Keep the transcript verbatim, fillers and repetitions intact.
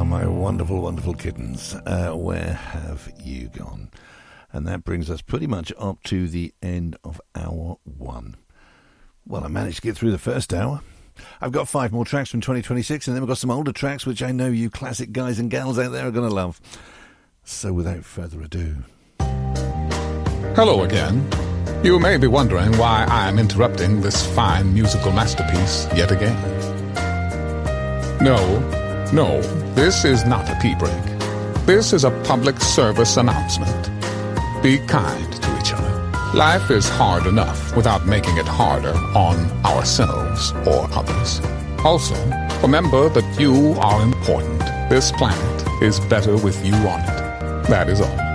my wonderful, wonderful kittens. Uh, where have you gone? And that brings us pretty much up to the end of hour one. Well, I managed to get through the first hour. I've got five more tracks from twenty twenty-six, and then we've got some older tracks, which I know you classic guys and gals out there are going to love. So without further ado... Hello again. You may be wondering why I'm interrupting this fine musical masterpiece yet again. No, no, this is not a tea break. This is a public service announcement. Be kind to each other. Life is hard enough without making it harder on ourselves or others. Also, remember that you are important. This planet is better with you on it. That is all.